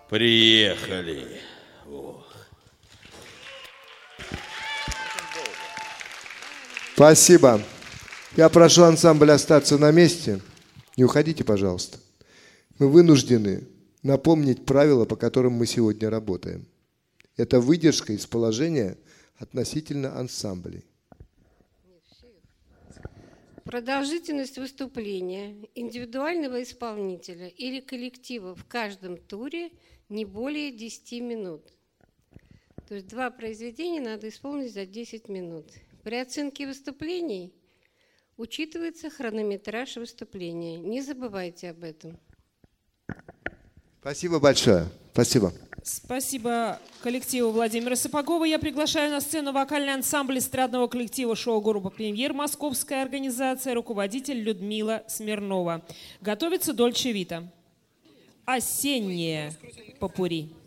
Приехали. Спасибо. Я прошу ансамбль остаться на месте. Не уходите, пожалуйста. Мы вынуждены напомнить правила, по которым мы сегодня работаем. Это выдержка из положения относительно ансамблей. Продолжительность выступления индивидуального исполнителя или коллектива в каждом туре не более 10 минут. То есть 2 произведения надо исполнить за 10 минут. При оценке выступлений учитывается хронометраж выступления. Не забывайте об этом. Спасибо большое. Спасибо. Спасибо коллективу Владимира Сапогова. Я приглашаю на сцену вокальный ансамбль эстрадного коллектива шоу-группа «Премьер», московская организация, руководитель Людмила Смирнова. Готовится Дольче Вита. Осеннее попурри.